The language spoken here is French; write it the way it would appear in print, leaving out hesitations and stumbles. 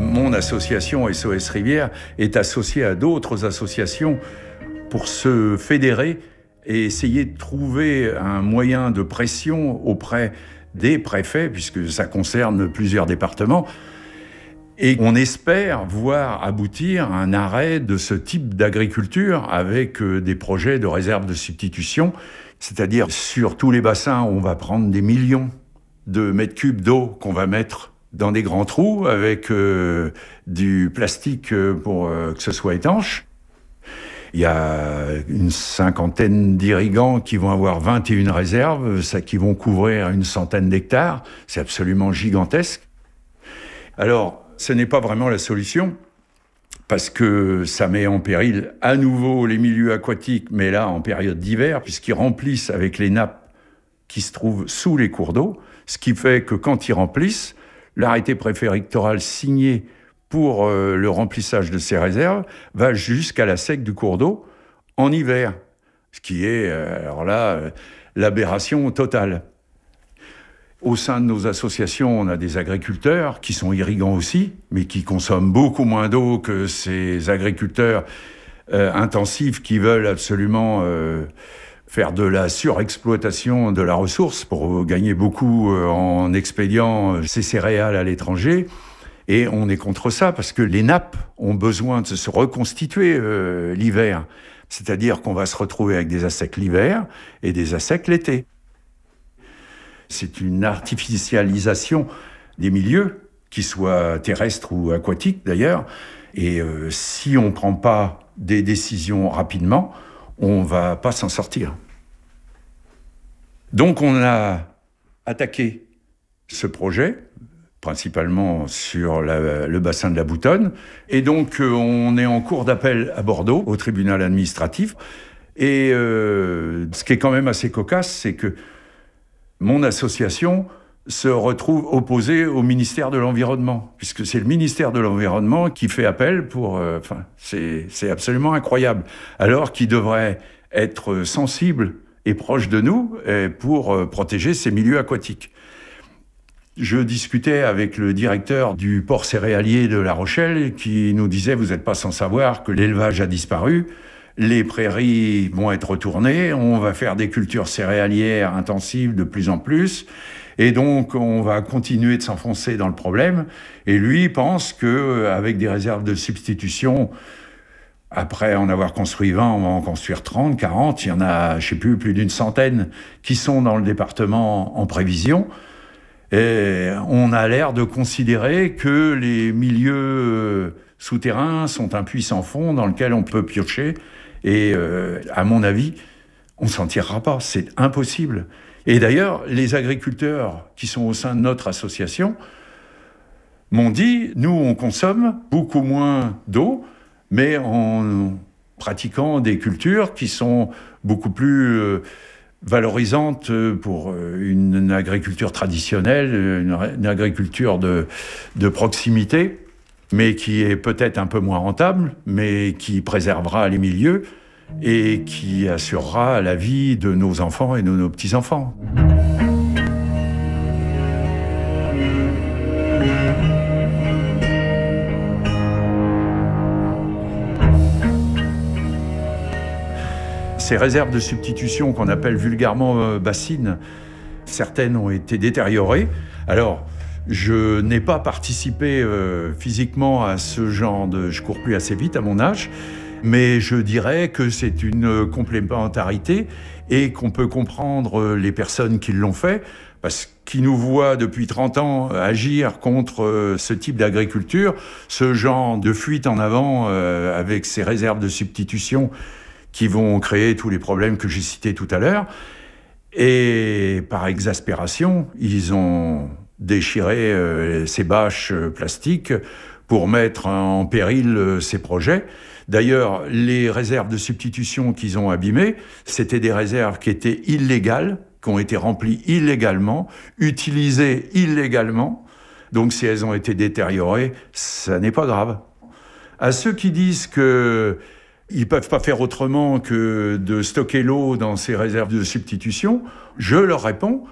Mon association SOS Rivière est associée à d'autres associations pour se fédérer et essayer de trouver un moyen de pression auprès des préfets, puisque ça concerne plusieurs départements. Et on espère voir aboutir un arrêt de ce type d'agriculture avec des projets de réserve de substitution. C'est-à-dire, sur tous les bassins, on va prendre des millions de mètres cubes d'eau qu'on va mettre dans des grands trous avec du plastique pour que ce soit étanche. Il y a une cinquantaine d'irrigants qui vont avoir 21 réserves, qui vont couvrir une centaine d'hectares. C'est absolument gigantesque. Alors, ce n'est pas vraiment la solution, parce que ça met en péril à nouveau les milieux aquatiques, mais là en période d'hiver, puisqu'ils remplissent avec les nappes qui se trouvent sous les cours d'eau, ce qui fait que quand ils remplissent, l'arrêté préfectoral signé pour le remplissage de ces réserves va jusqu'à la sec du cours d'eau en hiver, ce qui est, alors là, l'aberration totale. Au sein de nos associations, on a des agriculteurs qui sont irrigants aussi, mais qui consomment beaucoup moins d'eau que ces agriculteurs intensifs qui veulent absolument faire de la surexploitation de la ressource pour gagner beaucoup en expédiant ces céréales à l'étranger. Et on est contre ça parce que les nappes ont besoin de se reconstituer l'hiver. C'est-à-dire qu'on va se retrouver avec des assecs l'hiver et des assecs l'été. C'est une artificialisation des milieux, qu'ils soient terrestres ou aquatiques d'ailleurs. Et si on ne prend pas des décisions rapidement, on ne va pas s'en sortir. Donc on a attaqué ce projet, principalement sur le bassin de la Boutonne. Et donc on est en cours d'appel à Bordeaux, au tribunal administratif. Et ce qui est quand même assez cocasse, c'est que mon association se retrouve opposée au ministère de l'Environnement, puisque c'est le ministère de l'Environnement qui fait appel pour... c'est absolument incroyable. Alors qu'il devrait être sensible et proche de nous pour protéger ces milieux aquatiques. Je discutais avec le directeur du port céréalier de La Rochelle qui nous disait « Vous n'êtes pas sans savoir que l'élevage a disparu ». Les prairies vont être retournées, on va faire des cultures céréalières intensives de plus en plus, et donc on va continuer de s'enfoncer dans le problème. Et lui pense qu'avec des réserves de substitution, après en avoir construit 20, on va en construire 30, 40, il y en a, je sais plus d'une centaine qui sont dans le département en prévision. Et on a l'air de considérer que les milieux souterrains sont un puits sans fond dans lequel on peut piocher. Et à mon avis, on ne s'en tirera pas, c'est impossible. Et d'ailleurs, les agriculteurs qui sont au sein de notre association m'ont dit, nous on consomme beaucoup moins d'eau, mais en pratiquant des cultures qui sont beaucoup plus valorisantes pour une agriculture traditionnelle, une agriculture de proximité, mais qui est peut-être un peu moins rentable, mais qui préservera les milieux et qui assurera la vie de nos enfants et de nos petits-enfants. Ces réserves de substitution qu'on appelle vulgairement bassines, certaines ont été détériorées. Alors, je n'ai pas participé physiquement à ce genre de... Je cours plus assez vite à mon âge, mais je dirais que c'est une complémentarité et qu'on peut comprendre les personnes qui l'ont fait, parce qu'ils nous voient depuis 30 ans agir contre ce type d'agriculture, ce genre de fuite en avant avec ces réserves de substitution qui vont créer tous les problèmes que j'ai cités tout à l'heure. Et par exaspération, ils ont déchirer ces bâches plastiques pour mettre en péril ces projets. D'ailleurs, les réserves de substitution qu'ils ont abîmées, c'était des réserves qui étaient illégales, qui ont été remplies illégalement, utilisées illégalement. Donc si elles ont été détériorées, ça n'est pas grave. À ceux qui disent qu'ils ne peuvent pas faire autrement que de stocker l'eau dans ces réserves de substitution, je leur réponds